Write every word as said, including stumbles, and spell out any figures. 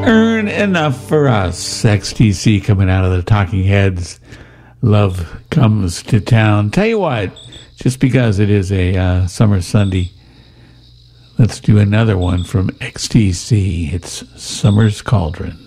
Earn Enough for Us. X T C coming out of the Talking Heads. Love Comes to Town. Tell you what, just because it is a uh, summer Sunday, let's do another one from X T C. It's Summer's Cauldron.